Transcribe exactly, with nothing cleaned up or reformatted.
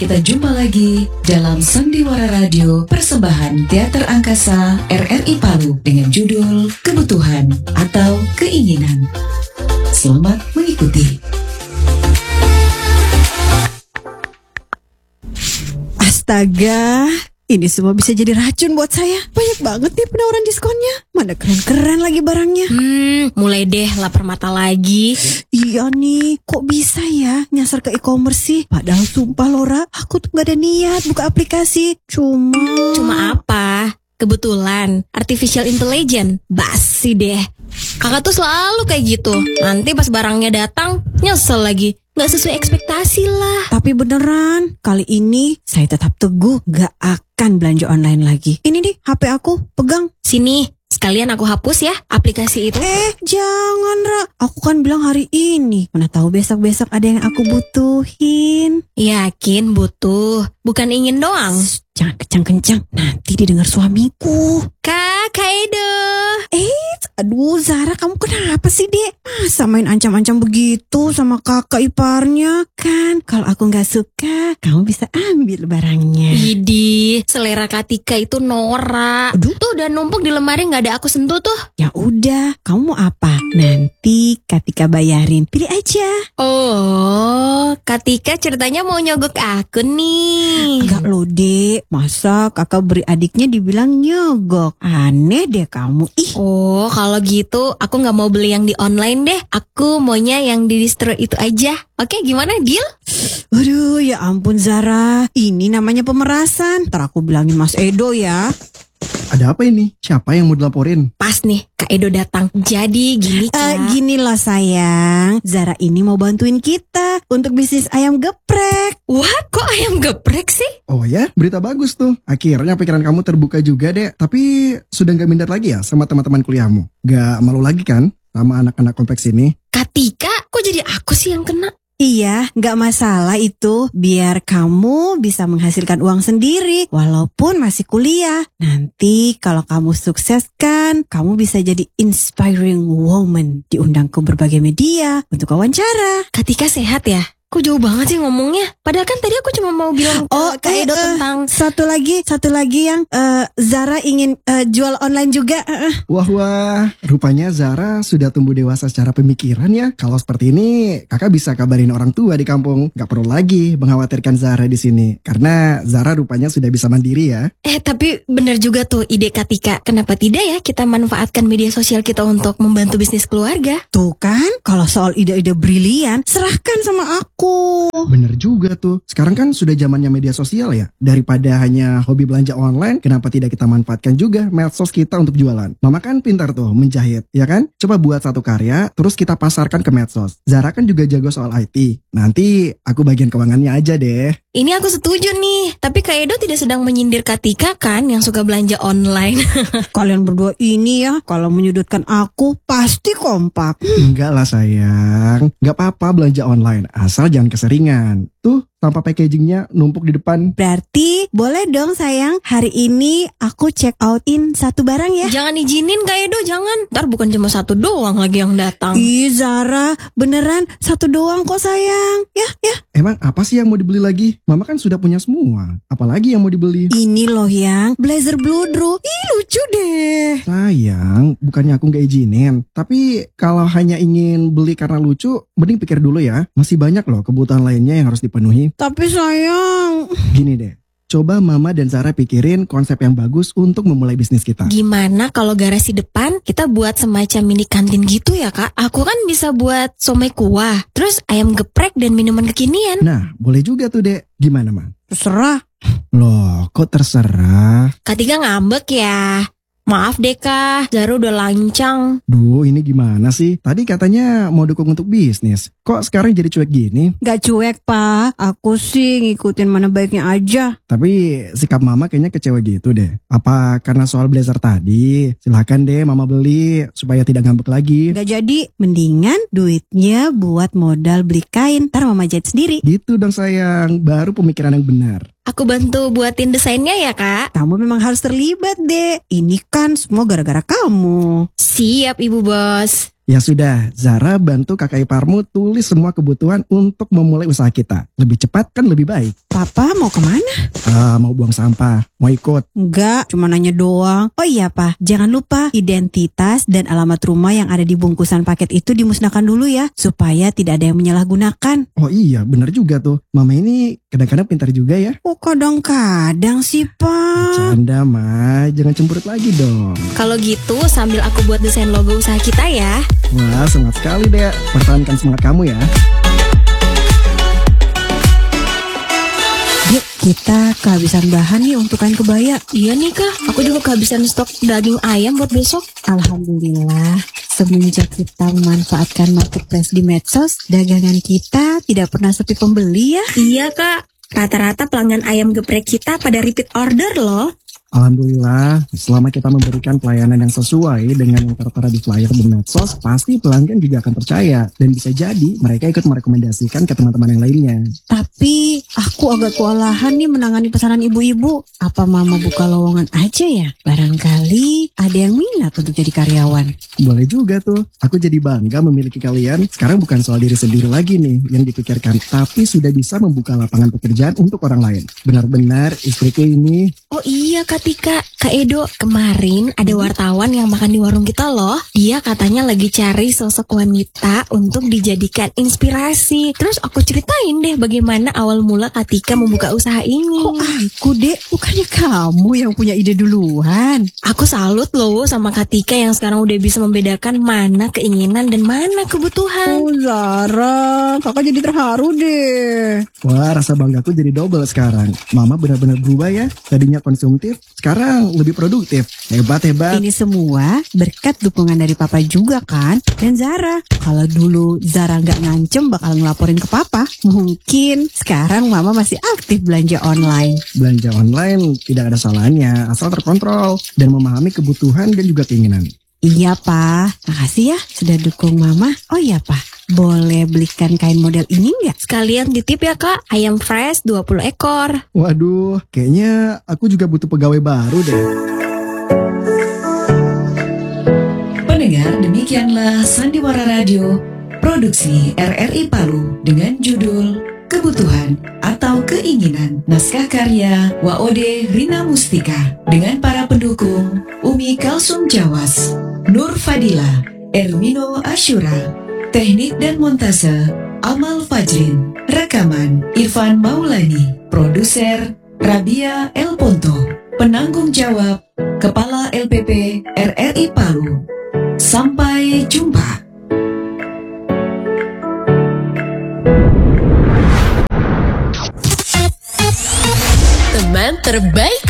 kita jumpa lagi dalam Sandiwara Radio persembahan Teater Angkasa R R I Palu dengan judul Kebutuhan atau Keinginan. Selamat mengikuti. Astaga, ini semua bisa jadi racun buat saya. Banyak banget nih penawaran diskonnya. Mana keren-keren lagi barangnya. Hmm, mulai deh lapar mata lagi. Iya nih, kok bisa ya nyasar ke e-commerce sih? Padahal sumpah Lora, aku tuh gak ada niat buka aplikasi. Cuma... Cuma apa? Kebetulan, artificial intelligence. Basi deh. Kakak tuh selalu kayak gitu. Nanti pas barangnya datang, nyesel lagi. Gak sesuai ekspektasi lah. Tapi beneran, kali ini saya tetap teguh gak akan belanja online lagi. Ini nih H P aku, pegang. Sini, sekalian aku hapus ya aplikasi itu. Eh, jangan Ra. Aku kan bilang hari ini. Mana tahu besok-besok ada yang aku butuhin. Yakin butuh, bukan ingin doang. Shh, jangan kencang-kencang, nanti didengar suamiku. Kak, Kak Edo. Eh, aduh Zara, kamu kenapa sih Dek? Masa main ancam-ancam begitu sama kakak iparnya? Kan kalau aku gak suka, kamu bisa ambil barangnya. Idi, selera Katika itu norak. Aduh. Tuh udah numpuk di lemari gak ada aku sentuh tuh. Ya udah, kamu mau apa? Nanti Katika bayarin, pilih aja. Oh, Katika ceritanya mau nyogok aku nih. Enggak loh Dek, masa kakak beri adiknya dibilang nyogok? Aneh deh kamu, ih. Oh, kalau gitu aku gak mau beli yang di online deh. Aku maunya yang di distro itu aja. Oke, gimana, deal? Aduh, ya ampun Zara, ini namanya pemerasan. Ntar aku bilangin Mas Edo ya. Ada apa ini? Siapa yang mau dilaporin? Pas nih, Kak Edo datang. Jadi gini, Kak. Uh, gini loh sayang, Zara ini mau bantuin kita untuk bisnis ayam geprek. What? Kok ayam geprek sih? Oh ya, berita bagus tuh. Akhirnya pikiran kamu terbuka juga deh. Tapi sudah gak minat lagi ya sama teman-teman kuliahmu? Gak malu lagi kan sama anak-anak kompleks ini? Katika, kok jadi aku sih yang kena? Iya, gak masalah itu. Biar kamu bisa menghasilkan uang sendiri walaupun masih kuliah. Nanti kalau kamu sukses kan, kamu bisa jadi inspiring woman. Diundang ke berbagai media untuk wawancara. Katika sehat ya? Kok jauh banget sih ngomongnya? Padahal kan tadi aku cuma mau bilang ke Oh, Kak Edo eh, eh, tentang... Satu lagi, satu lagi yang uh, Zara ingin uh, jual online juga. Uh, uh. Wah wah, rupanya Zara sudah tumbuh dewasa secara pemikiran ya. Kalau seperti ini, kakak bisa kabarin orang tua di kampung. Gak perlu lagi mengkhawatirkan Zara di sini. Karena Zara rupanya sudah bisa mandiri ya. Eh, tapi bener juga tuh ide Katika. Kenapa tidak ya kita manfaatkan media sosial kita untuk membantu bisnis keluarga? Tuh kan, kalau soal ide-ide brilian, serahkan sama aku. Bener juga tuh. Sekarang kan sudah zamannya media sosial ya. Daripada hanya hobi belanja online, kenapa tidak kita manfaatkan juga medsos kita untuk jualan? Mama kan pintar tuh menjahit, ya kan? Coba buat satu karya, terus kita pasarkan ke medsos. Zara kan juga jago soal I T. Nanti aku bagian keuangannya aja deh. Ini aku setuju nih. Tapi Kak Edo tidak sedang menyindir Katika kan yang suka belanja online. Kalian berdua ini ya, kalau menyudutkan aku pasti kompak. Enggak lah sayang. Enggak apa-apa belanja online. Asal jangan keseringan. Tuh, tanpa packagingnya numpuk di depan. Berarti boleh dong sayang, hari ini aku check out in satu barang ya. Jangan izinin Kak Edo, jangan. Ntar bukan cuma satu doang lagi yang datang. Ih Zara, beneran satu doang kok sayang. Ya, ya. Emang apa sih yang mau dibeli lagi? Mama kan sudah punya semua. Apalagi yang mau dibeli? Ini loh yang blazer bludru. Ih lucu deh. Sayang, bukannya aku gak izinin. Tapi kalau hanya ingin beli karena lucu, mending pikir dulu ya. Masih banyak loh kebutuhan lainnya yang harus dipenuhi. Tapi sayang, Gini deh, coba Mama dan Zara pikirin konsep yang bagus untuk memulai bisnis kita. Gimana kalau garasi depan kita buat semacam mini kantin gitu ya Kak? Aku kan bisa buat somai kuah, terus ayam geprek dan minuman kekinian. Nah, boleh juga tuh Dek. Gimana Man? terserah. Loh, kok terserah? Katika ngambek ya. Maaf deh Kak, Zara udah lancang. Duh, ini gimana sih? Tadi katanya mau dukung untuk bisnis. Kok sekarang jadi cuek gini? Gak cuek Pak, aku sih ngikutin mana baiknya aja. Tapi sikap Mama kayaknya kecewa gitu deh. Apa karena soal blazer tadi? Silahkan deh Mama beli supaya tidak ngambek lagi. Gak jadi, mendingan duitnya buat modal beli kain, ntar Mama jahit sendiri. Gitu dong sayang, baru pemikiran yang benar. Aku bantu buatin desainnya ya Kak. Kamu memang harus terlibat deh. Ini kan semua gara-gara kamu. Siap Ibu Bos. Ya sudah, Zara bantu kakak iparmu tulis semua kebutuhan untuk memulai usaha kita. Lebih cepat kan lebih baik. Papa mau kemana? Ah, mau buang sampah, mau ikut. Enggak, cuma nanya doang. Oh iya Pa, jangan lupa identitas dan alamat rumah yang ada di bungkusan paket itu dimusnahkan dulu ya, supaya tidak ada yang menyalahgunakan. Oh iya, bener juga tuh. Mama ini kadang-kadang pintar juga ya. Oh kadang-kadang sih Pa. Canda, Ma. Jangan cemberut lagi dong. Kalau gitu sambil aku buat desain logo usaha kita ya. Wah, semangat sekali deh. Pertahankan semangat kamu ya. Dek, kita kehabisan bahan nih untuk kain kebaya. Iya nih Kak, aku juga kehabisan stok daging ayam buat besok. Alhamdulillah, semenjak kita memanfaatkan marketplace di medsos, dagangan kita tidak pernah sepi pembeli ya. Iya Kak, rata-rata pelanggan ayam geprek kita pada repeat order loh. Alhamdulillah, selama kita memberikan pelayanan yang sesuai dengan yang tertera di flyer di medsos, pasti pelanggan juga akan percaya. Dan bisa jadi mereka ikut merekomendasikan ke teman-teman yang lainnya. Tapi aku agak kewalahan nih menangani pesanan ibu-ibu. Apa Mama buka lowongan aja ya? Barangkali ada yang minat untuk jadi karyawan. Boleh juga tuh, aku jadi bangga memiliki kalian. Sekarang bukan soal diri sendiri lagi nih yang dipikirkan, tapi sudah bisa membuka lapangan pekerjaan untuk orang lain. Benar-benar istriku ini... Oh iya Kak Tika, Kak Edo, kemarin ada wartawan yang makan di warung kita loh. Dia katanya lagi cari sosok wanita untuk dijadikan inspirasi. Terus aku ceritain deh bagaimana awal mula Kak Tika membuka usaha ini. Kok aku Dek? Bukannya kamu yang punya ide duluan? Aku salut loh sama Kak Tika yang sekarang udah bisa membedakan mana keinginan dan mana kebutuhan. Oh Zara, kakak jadi terharu deh. Wah, rasa banggaku jadi double sekarang. Mama benar-benar berubah ya. Tadinya konsumtif, sekarang lebih produktif. Hebat-hebat. Ini semua berkat dukungan dari Papa juga kan? Dan Zara. Kalau dulu Zara nggak ngancem bakal ngelaporin ke Papa, mungkin sekarang Mama masih aktif belanja online. Belanja online tidak ada salahnya, asal terkontrol dan memahami kebutuhan dan juga keinginan. Iya Pa, makasih ya sudah dukung Mama. Oh iya Pa, boleh belikan kain model ini nggak? Sekalian titip ya Kak, ayam fresh dua puluh ekor. Waduh, kayaknya aku juga butuh pegawai baru deh. Pendengar, demikianlah Sandiwara Radio, produksi R R I Palu dengan judul Kebutuhan atau Keinginan. Naskah karya Waode Rina Mustika dengan para pendukung Umi Kalsum Jawas, Nur Fadila, Ermino Asyura, teknik dan montase Amal Fajrin, rekaman Irfan Maulani, produser Rabia El Ponto, penanggung jawab Kepala L P P R R I Palu. Sampai jumpa. Teman terbaik